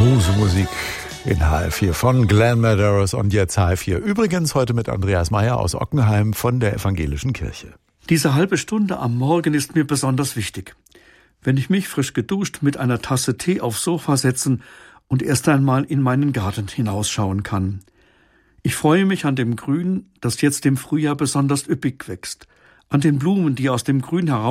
Musemusik in HR4 von Glenn Medeiros und jetzt HR4. Übrigens heute mit Andreas Meyer aus Ockenheim von der Evangelischen Kirche. Diese halbe Stunde am Morgen ist mir besonders wichtig. Wenn ich mich frisch geduscht mit einer Tasse Tee aufs Sofa setzen und erst einmal in meinen Garten hinausschauen kann. Ich freue mich an dem Grün, das jetzt im Frühjahr besonders üppig wächst, an den Blumen, die aus dem Grün heraus